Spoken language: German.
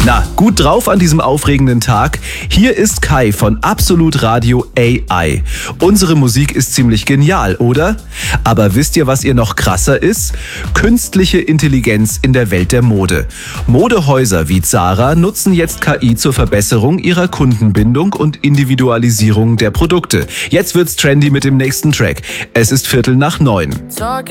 Na, gut drauf an diesem aufregenden Tag? Hier ist Kai von Absolut Radio AI. Unsere Musik ist ziemlich genial, oder? Aber wisst ihr, was ihr noch krasser ist? Künstliche Intelligenz in der Welt der Mode. Modehäuser wie Zara nutzen jetzt KI zur Verbesserung ihrer Kundenbindung und Individualisierung der Produkte. Jetzt wird's trendy mit dem nächsten Track. Es ist 8:45.